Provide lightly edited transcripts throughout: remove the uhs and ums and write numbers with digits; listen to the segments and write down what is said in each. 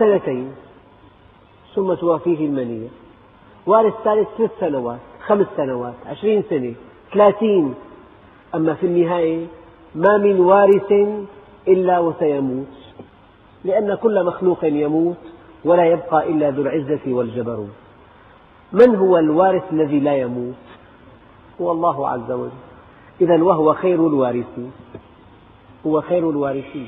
2 ثم توافيه المنية. وارث ثالث 3 سنوات، 5 سنوات، 20 سنة، 30. أما في النهاية ما من وارث إلا وسيموت، لأن كل مخلوق يموت ولا يبقى إلا ذو العزة والجبروت. من هو الوارث الذي لا يموت؟ هو الله عز وجل. إذن وهو خير الوارثين، هو خير الوارثين.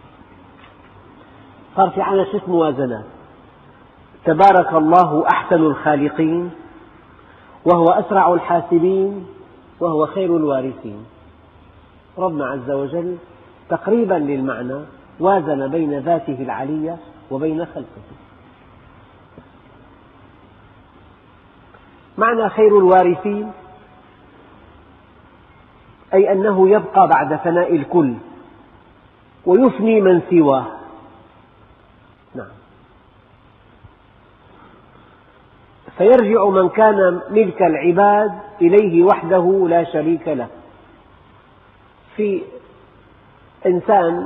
صار في عنا 6 موازنات: تبارك الله أحسن الخالقين، وهو أسرع الحاسبين، وهو خير الوارثين. ربنا عز وجل تقريبا للمعنى وازن بين ذاته العلية وبين خلقه. معنى خير الوارثين أي أنه يبقى بعد فناء الكل ويفني من سواه. نعم. فيرجع من كان ملك العباد إليه وحده لا شريك له. في إنسان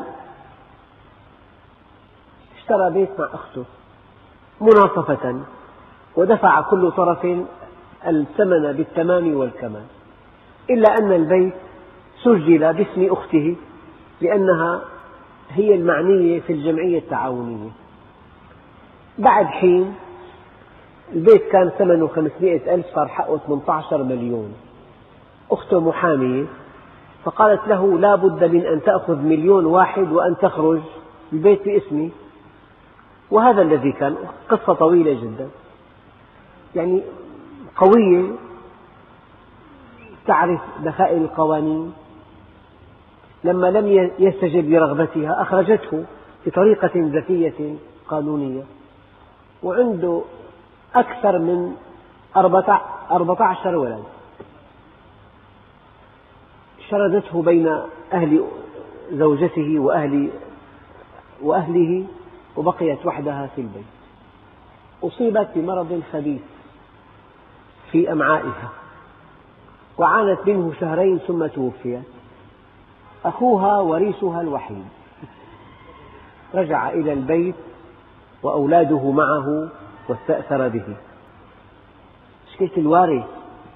اشترى بيت مع أخته مناصفة، ودفع كل طرف الثمن بالتمام والكمال، إلا أن البيت سجل باسم أخته لأنها هي المعنية في الجمعية التعاونية. بعد حين البيت كان ثمنه 500,000، صار حقه 18 مليون. أخته محامية فقالت له: لا بد من أن تأخذ 1,000,000 وأن تخرج، البيت باسمي. وهذا الذي كان. قصة طويلة جدا، يعني قوية، تعرف دخائل القوانين. لما لم يستجب لرغبتها أخرجته بطريقة ذكية قانونية، وعنده أكثر من 14 ولد. شردته بين أهل زوجته وأهله وبقيت وحدها في البيت. أصيبت بمرض خبيث في أمعائها وعانت منه 2 ثم توفيت. أخوها وريثها الوحيد رجع إلى البيت وأولاده معه واستأثر به. مشكلة الوارث.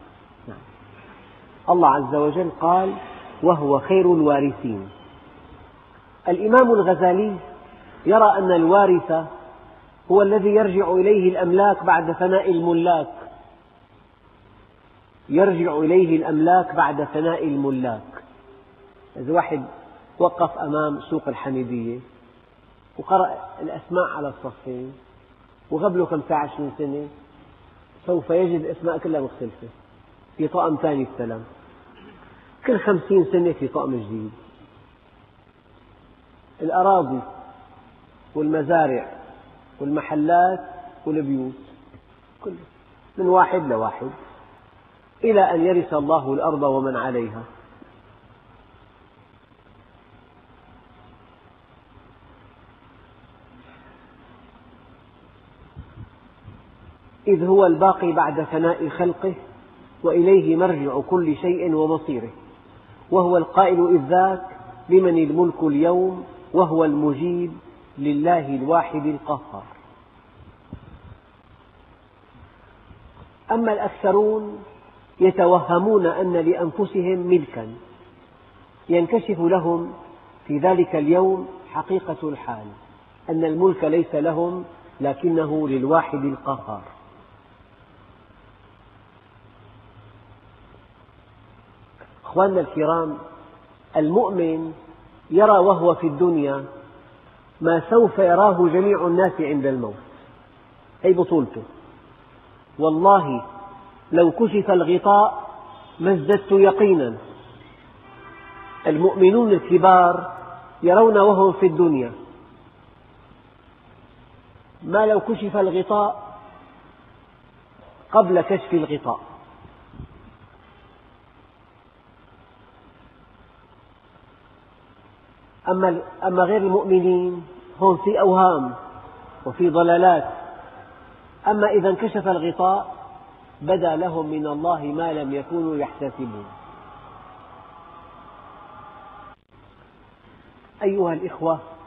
الله عز وجل قال: وهو خير الوارثين. الإمام الغزالي يرى أن الوارث هو الذي يرجع إليه الأملاك بعد فناء الملاك. يرجع إليه الأملاك بعد فناء الملاك. إذا واحد وقف أمام سوق الحميدية وقرأ الأسماء على الصفين وقبله 25 سنة، سوف يجد الأسماء كلها مختلفة، في طقم ثاني استلم. كل 50 سنة في طقم جديد. الأراضي والمزارع والمحلات والبيوت كله من واحد لواحد، إلى أن يرث الله الأرض ومن عليها. إذ هو الباقي بعد فناء خلقه، وإليه مرجع كل شيء ومصيره. وهو القائل إذ ذاك: لمن الملك اليوم وهو المجيب لله الواحد القهار. أما الأكثرون يتوهمون أن لأنفسهم ملكا، ينكشف لهم في ذلك اليوم حقيقة الحال، أن الملك ليس لهم لكنه للواحد القهار. أخواننا الكرام، المؤمن يرى وهو في الدنيا ما سوف يراه جميع الناس عند الموت. هذه بطولته. والله لو كشف الغطاء ما ازددت يقينا. المؤمنون الكبار يرون وهم في الدنيا ما لو كشف الغطاء قبل كشف الغطاء. أما غير المؤمنين هم في أوهام وفي ضلالات. أما إذا انكشف الغطاء بدا لهم من الله ما لم يكونوا يحتسبون. أيها الإخوة،